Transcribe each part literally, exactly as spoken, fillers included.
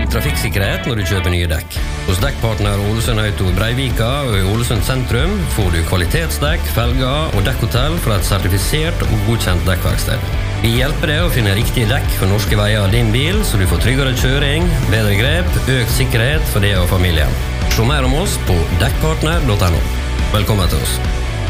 trafikksikkerhet når du kjøper nye dekk. Hos Dekkpartner Ålesund Auto i Breivika og i Ålesund sentrum får du kvalitetsdekk, felger og dekkhotell fra et sertifisert og godkjent dekkverksted. Vi hjelper deg å finne riktige dekk for norske veier av din bil, så du får tryggere kjøring, bedre grep, økt sikkerhet for deg og familien. Se mer om oss på dekkpartner punktum no. Velkommen til oss.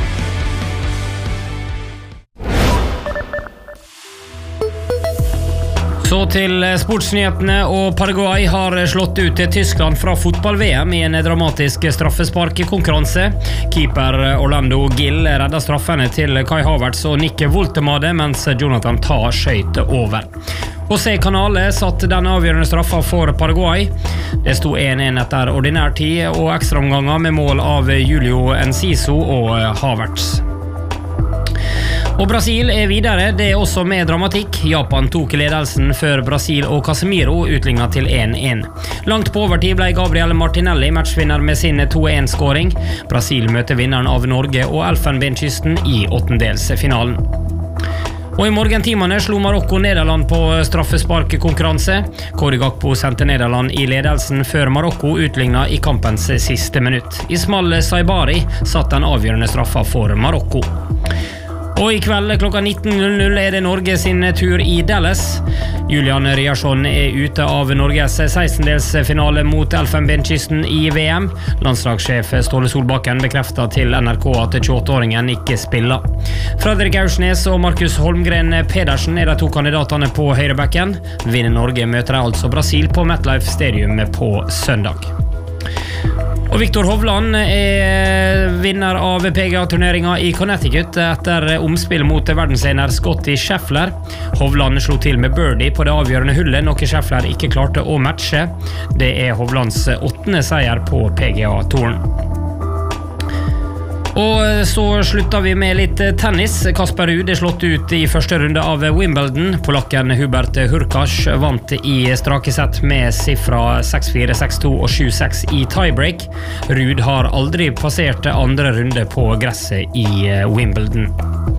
Så til sportsnyhetene, og Paraguay har slått ut Tyskland fra fotball-V M i en dramatisk straffesparkkonkurranse. Keeper Orlando Gill redda straffene til Kai Havertz og Nick Woltemade, mens Jonathan Tah skjøt over. José Canale satt den avgjørende straffa for Paraguay. Det sto en en etter ordinær tid og ekstraomganger med mål av Julio Enciso og Havertz. Og Brasil er videre, det er også med dramatikk. Japan tok ledelsen før Brasil og Casemiro utlignet til en en. Langt på overtid ble Gabriel Martinelli matchvinner med sin to en-skåring. Brasil møter vinneren av Norge og Elfenbenskysten i åttendelsfinalen. Og i morgentimene slo Marokko Nederland på straffesparkkonkurranse. Kori Gakpo sendte Nederland i ledelsen før Marokko utlignet i kampens siste minutt. Ismail Saibari satt den avgjørende straffa for Marokko. Og i kveld klokka nitten null null er det Norge sin tur i Dallas. Julian Riasson er ute av Norges sekstendelsfinale mot Elfenbenskysten i V M. Landslagssjef Ståle Solbakken bekreftet til N R K at tjueåtte-åringen ikke spiller. Fredrik Aursnes og Markus Holmgren Pedersen er de to kandidatene på høyrebacken. Vinner Norge møter de altså Brasil på MetLife Stadium på søndag. Og Viktor Hovland er vinner av P G A-turneringen i Connecticut etter omspill mot verdensener Scottie Scheffler. Hovland slo til med birdie på det avgjørende hullet, noe Scheffler ikke klarte å matche. Det er Hovlands åttende seier på P G A-touren. Og så slutter vi med litt tennis. Kasper Ruud er slått ut i første runde av Wimbledon. Polakken Hubert Hurkacz vant i strake sett med sifra seks fire, seks to og sju seks i tiebreak. Ruud har aldri passert andre runde på gresset i Wimbledon.